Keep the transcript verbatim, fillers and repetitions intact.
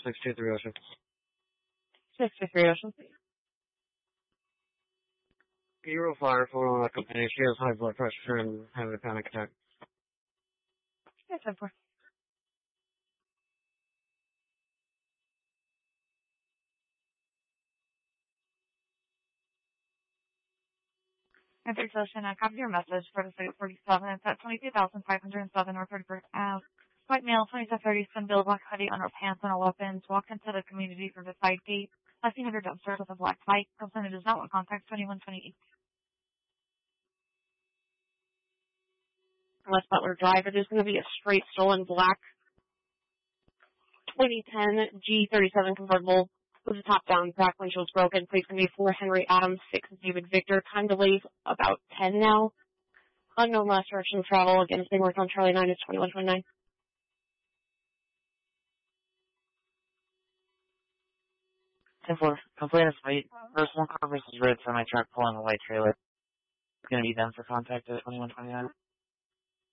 six two three Ocean. six two three Ocean. Hero Flyer phone on that company. She has high blood pressure and having a panic attack. Yes, ten four. And three Ocean, I copy your message for the state forty-seven. It's at twenty-two thousand five hundred seven North thirty-first Avenue. White male, twenty-seven thirty, spin bill, black hoodie, underpants, and weapons. Walked into the community through the side gate. Left behind her dumpster with a black bike. Complainant does not want contact. twenty-one twenty-eight. West Butler Drive. It is going to be a straight stolen black twenty ten G thirty-seven convertible with the top down. Back windshield broken. Please going to be four Henry Adams, six David Victor. Time to leave about ten now. Unknown last direction of travel. Again, it's being worked on Charlie nine. It's twenty-one twenty-nine. ten four. Complainant's weight. Personal car versus red semi truck pulling a white trailer. It's going to be done for contact at twenty-one twenty-nine.